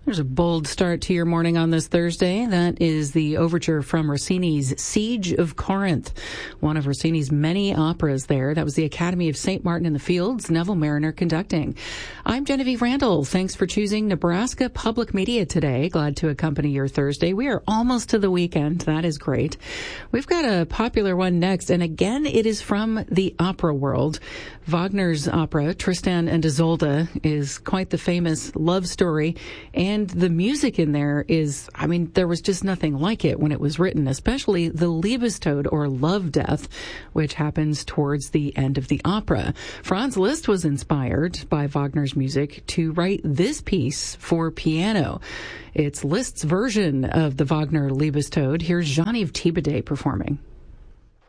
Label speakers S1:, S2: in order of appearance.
S1: There's a bold start to your morning on this Thursday. That is the overture from Rossini's Siege of Corinth, one of Rossini's many operas there. That was the Academy of St. Martin in the Fields, Neville Mariner conducting. I'm Genevieve Randall. Thanks for choosing Nebraska Public Media today. Glad to accompany your Thursday. We are almost to the weekend. That is great. We've got a popular one next, and again, it is from the opera world. Wagner's opera, Tristan and Isolde, is quite the famous love story, and the music in there is, there was just nothing like it when it was written, especially the Liebestod, or love death, which happens towards the end of the opera. Franz Liszt was inspired by Wagner's music to write this piece for piano. It's Liszt's version of the Wagner Liebestod. Here's Jean-Yves Thibaudet performing.